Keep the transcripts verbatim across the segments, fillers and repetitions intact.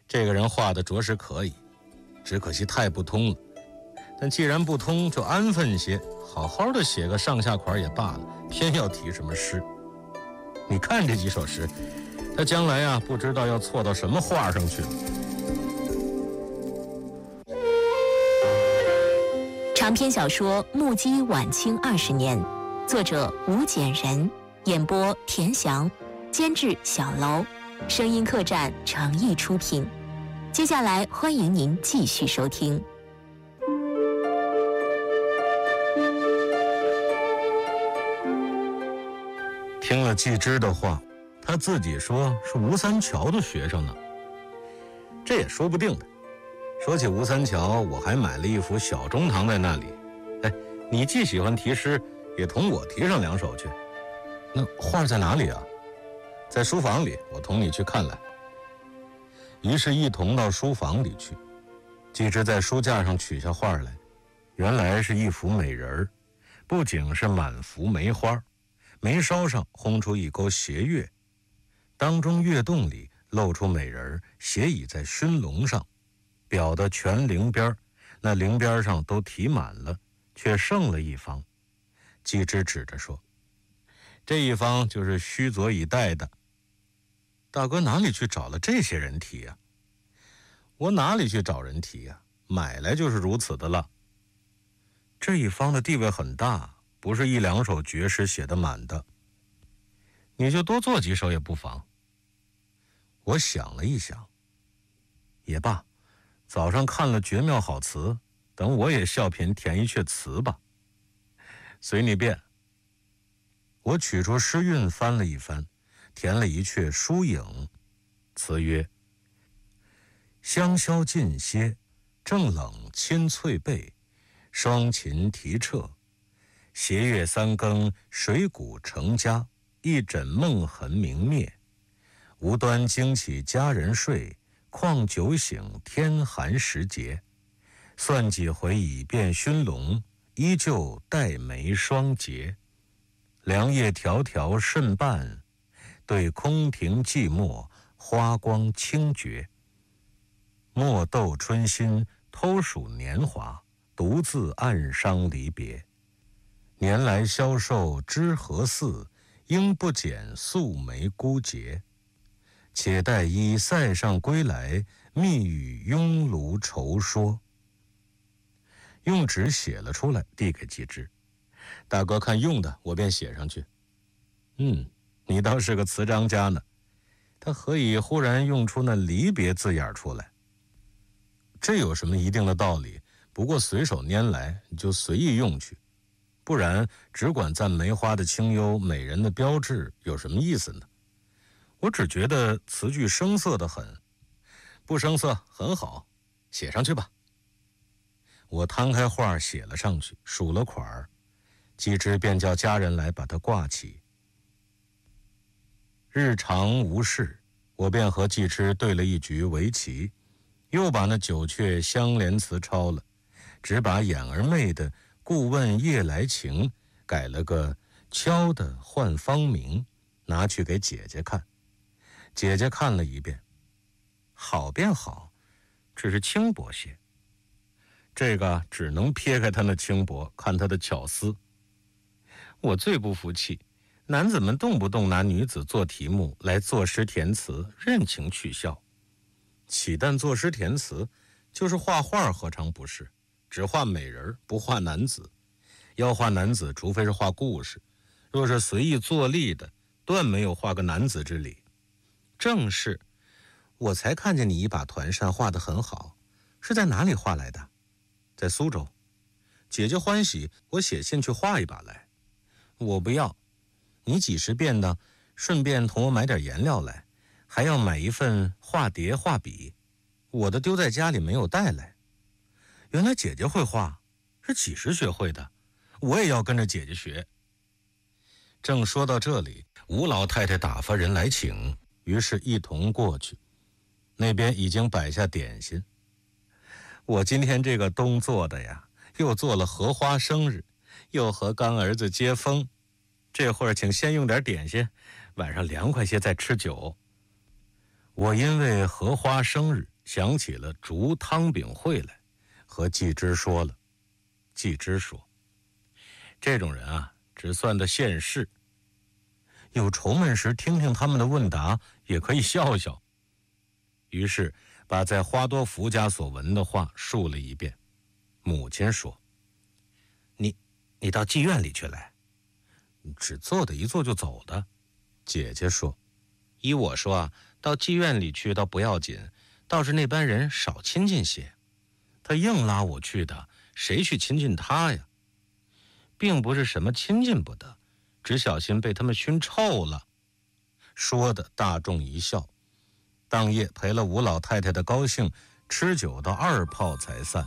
这个人画的着实可以，只可惜太不通了。但既然不通，就安分些，好好的写个上下款也罢了，偏要提什么诗。你看这几首诗，他将来啊，不知道要错到什么画上去了。 长篇小说《目击晚清二十年》，作者吴简人，演播田翔，监制小楼，声音客栈诚意出品。接下来欢迎您继续收听。 听了季之的话，他自己说是吴三桥的学生呢，这也说不定的。说起吴三桥，我还买了一幅小中堂在那里。哎，你既喜欢题诗，也同我题上两首去。那画在哪里啊？在书房里，我同你去看来。于是一同到书房里去。季之在书架上取下画来，原来是一幅美人儿，不仅是满幅梅花，眉梢上烘出一钩斜月，当中月洞里露出美人斜倚在熏笼上，表的全绫边，那绫边上都题满了，却剩了一方。季之指着说，这一方就是须佐以待的。大哥哪里去找了这些人题呀？我哪里去找人题呀？买来就是如此的了。这一方的地位很大，不是一两首绝诗写得满的，你就多做几首也不妨。我想了一想，也罢，早上看了绝妙好词，等我也笑贫填一阙词吧。随你便。我取出诗韵翻了一翻，填了一阙疏影，词曰：香消尽歇，正冷清翠背，双琴啼彻，斜月三更水谷成家，一枕梦痕明灭。无端惊起佳人睡，况酒醒天寒时节。算几回已变熏笼，依旧黛眉双睫。凉夜迢迢甚半，对空庭寂寞，花光清绝。莫斗春心，偷数年华，独自暗伤离别。年来消瘦知何似，应不减素眉孤节。且待依塞上归来，密语拥炉愁说。用纸写了出来，递给季之。大哥看用的，我便写上去。嗯，你倒是个词章家呢，他何以忽然用出那离别字眼出来？这有什么一定的道理？不过随手拈来，你就随意用去，不然只管赞梅花的清幽，美人的标致，有什么意思呢？我只觉得词句生涩得很。不生涩，很好，写上去吧。我摊开画写了上去，数了款儿，季之便叫家人来把它挂起。日常无事，我便和季之对了一局围棋，又把那九阙相连词抄了，只把眼儿妹的故问夜来情改了个敲的换芳名，拿去给姐姐看。姐姐看了一遍，好便好，只是轻薄些。这个只能撇开他那轻薄，看他的巧思。我最不服气，男子们动不动拿女子做题目来作诗填词，任情取笑。岂但作诗填词，就是画画何尝不是？只画美人不画男子。要画男子，除非是画故事，若是随意作例的，断没有画个男子之理。正是，我才看见你一把团扇画得很好，是在哪里画来的？在苏州。姐姐欢喜，我写信去画一把来。我不要，你几时变的，顺便同我买点颜料来，还要买一份画碟画笔，我的丢在家里没有带来。原来姐姐会画，是几时学会的？我也要跟着姐姐学。正说到这里，吴老太太打发人来请，于是一同过去。那边已经摆下点心。我今天这个冬做的呀，又做了荷花生日，又和干儿子接风。这会儿请先用点点心，晚上凉快些再吃酒。我因为荷花生日， 想起了逐汤炳惠来，和季之说了。季之说，这种人啊，只算得现世，有愁闷时听听他们的问答，也可以笑笑。于是把在花多福家所闻的话述了一遍。母亲说：你你到妓院里去来。只坐的一坐就走的。姐姐说：依我说啊，到妓院里去倒不要紧，倒是那班人少亲近些。他硬拉我去的，谁去亲近他呀？并不是什么亲近不得，只小心被他们熏臭了。说的大众一笑。当夜陪了吴老太太的高兴，吃酒到二炮才散。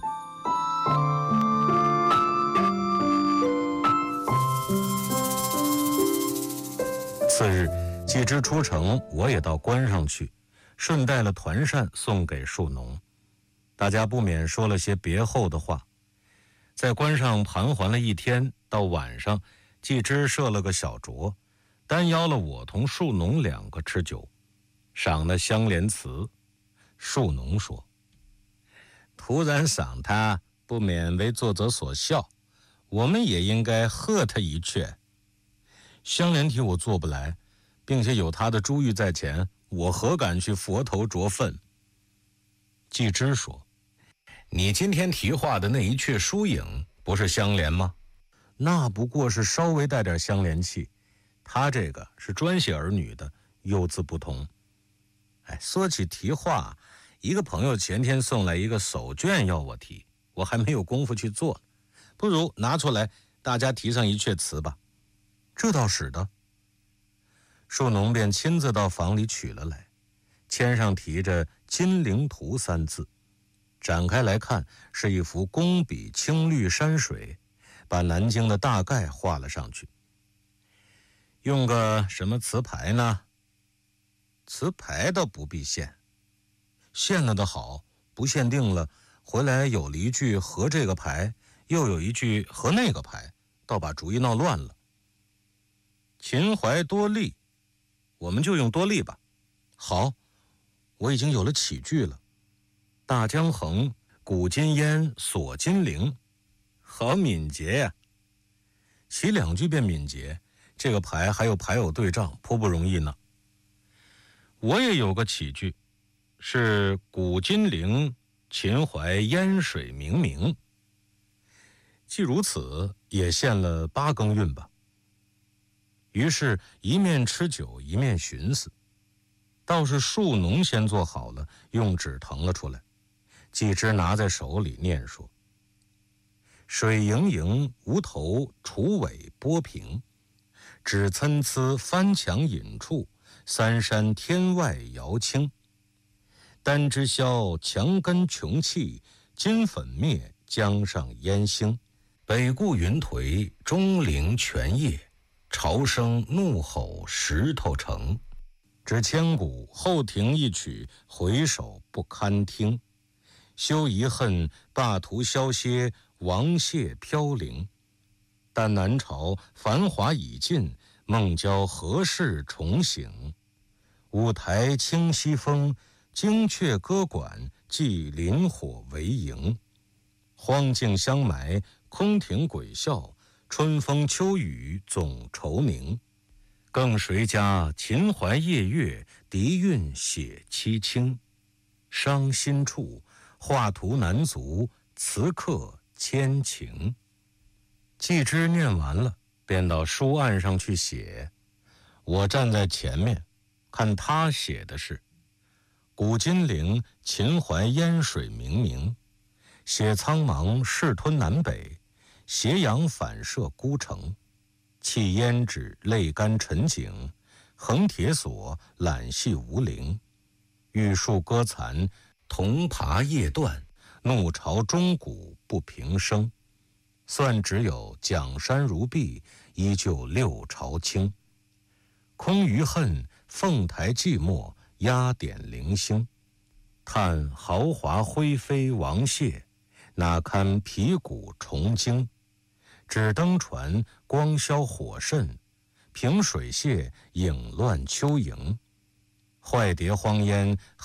次日，季之出城，我也到关上去，顺带了团扇送给树农。大家不免说了些别后的话。在关上盘桓了一天，到晚上，季之设了个小酌，单邀了我同树农两个吃酒，赏了香莲词。树农说：突然赏他，不免为作者所笑，我们也应该喝他一阙。香莲题我做不来，并且有他的珠玉在前，我何敢去佛头着粪？季之说：你今天题画的那一阙疏影，不是香莲吗？那不过是稍微带点香莲气，他这个是专写儿女的，幼字不同。哎，说起题画，一个朋友前天送来一个手卷要我题，我还没有功夫去做呢，不如拿出来大家题上一阙词吧。这倒使得。树农便亲自到房里取了来，签上题着金陵图三字，展开来看，是一幅工笔青绿山水，把南京的大概画了上去。用个什么词牌呢？词牌倒不必限，限了的好，不限定了，回来有了一句和这个牌，又有一句和那个牌，倒把主意闹乱了。秦淮多丽，我们就用多丽吧。好，我已经有了起句了。大江横，古今烟，锁金陵，好敏捷呀！起两句便敏捷，这个牌还有牌偶对仗，颇不容易呢。我也有个起句，是古金陵，秦淮烟水明明。既如此，也献了八更韵吧。于是一面吃酒，一面寻思。倒是树农先做好了，用纸誊了出来。季之拿在手里念说：水盈盈，无头楚尾波平，纸参差翻墙隐处，三山天外遥清。丹之消墙根穷气，金粉灭江上烟星。北固云颓，中陵泉夜，潮生怒吼石头城。只千古后庭一曲，回首不堪听。休遗恨，罢图消歇，王谢飘零。但南朝繁华已尽，孟郊何事重醒？五台清西风，京阙歌管，寄林火为营。荒径相埋，空庭鬼笑，春风秋雨总愁凝。更谁家秦淮夜月，笛韵写凄清。伤心处，画图难足，词客千情。季之念完了，便到书案上去写。我站在前面，看他写的是：古金陵，秦淮烟水明明。写苍茫，势吞南北，斜阳反射孤城。弃胭脂，泪干沉井，横铁索，揽系无陵。玉树歌残，铜耙叶断，怒潮钟鼓不平声。算只有蒋山如碧，依旧六朝清。空余恨，凤台寂寞，压点零星。叹豪华灰飞王谢，哪堪皮骨重惊。只登船，光消火甚，平水榭，影乱秋营。坏蝶荒烟，